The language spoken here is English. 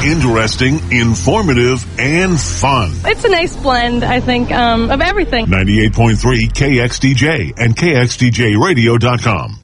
Interesting, informative, and fun. It's a nice blend, I think, of everything. 98.3 KXDJ and KXDJRadio.com.